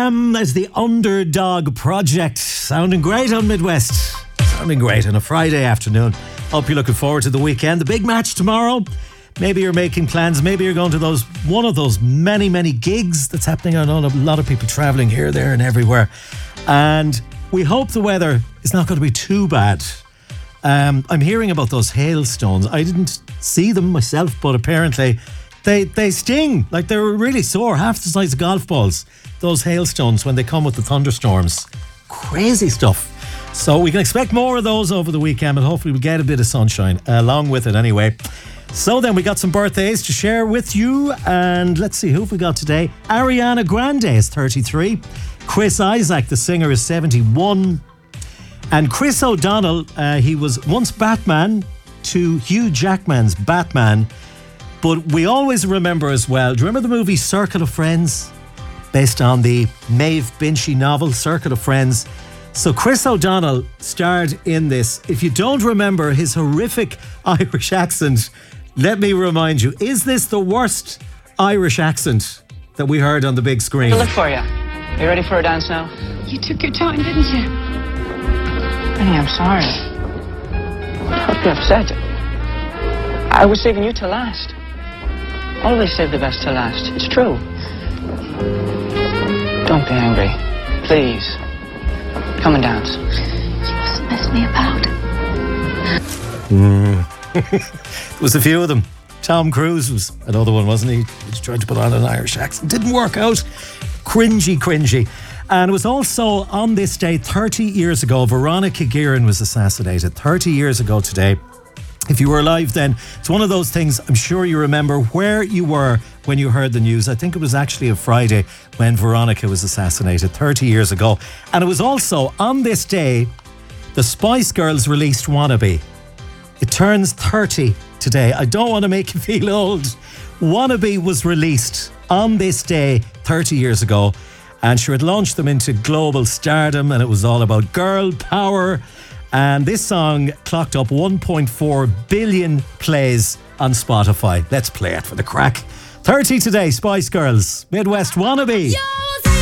Jam as the Underdog Project. Sounding great on Midwest. Sounding great on a Friday afternoon. Hope you're looking forward to the weekend. The big match tomorrow. Maybe you're making plans. Maybe you're going to one of those many gigs that's happening. I know a lot of people travelling here, there and everywhere. And we hope the weather is not going to be too bad. I'm hearing about those hailstones. I didn't see them myself, but apparently they sting. Like, they're really sore, half the size of golf balls, those hailstones, when they come with the thunderstorms. Crazy stuff. So we can expect more of those over the weekend, and hopefully we get a bit of sunshine along with it anyway. So then we got some birthdays to share with you, and let's see who have we got today. Ariana Grande is 33. Chris Isaak, the singer, is 71. And Chris O'Donnell, he was once Batman to Hugh Jackman's Batman. But we always remember as well, do you remember the movie Circle of Friends? Based on the Maeve Binchy novel, Circle of Friends. So Chris O'Donnell starred in this. If you don't remember his horrific Irish accent, let me remind you, is this the worst Irish accent that we heard on the big screen? I'll look for you. You ready for a dance now? You took your time, didn't you? Penny, I'm sorry. Don't be upset. I was saving you till last. Always save the best till last. It's true. Don't be angry. Please. Come and dance. You mustn't mess me about. There was a few of them. Tom Cruise was another one, wasn't he? He was trying to put on an Irish accent. Didn't work out. Cringy. And it was also on this day 30 years ago, Veronica Guerin was assassinated. 30 years ago today. If you were alive then, it's one of those things, I'm sure you remember where you were when you heard the news. I think it was actually a Friday when Veronica was assassinated 30 years ago. And it was also on this day, the Spice Girls released Wannabe. It turns 30 today. I don't want to make you feel old. Wannabe was released on this day 30 years ago. And sure, it launched them into global stardom, and it was all about girl power. And this song clocked up 1.4 billion plays on Spotify. Let's play it for the crack. 30 today, Spice Girls, Midwest Wannabe. Yo!